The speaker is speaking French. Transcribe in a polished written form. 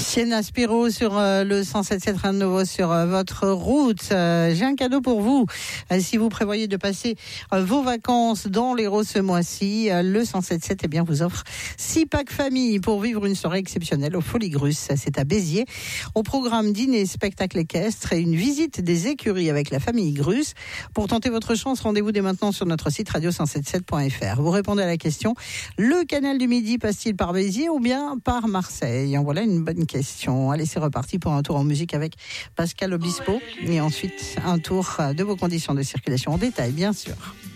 Sienna Spiro sur le 107.7 Rien de Nouveau sur votre route. J'ai un cadeau pour vous. Si vous prévoyez de passer vos vacances dans l'Hérault ce mois-ci, le 107.7 vous offre 6 packs famille pour vivre une soirée exceptionnelle au Folies Grusses. C'est à Béziers. Au programme dîner, spectacle équestre et une visite des écuries avec la famille Gruss. Pour tenter votre chance, rendez-vous dès maintenant sur notre site radio177.fr. Vous répondez à la question: le canal du Midi passe-t-il par Béziers ou bien par Marseille? En voilà une bonne question. Allez, c'est reparti pour un tour en musique avec Pascal Obispo et ensuite un tour de vos conditions de circulation en détail, bien sûr.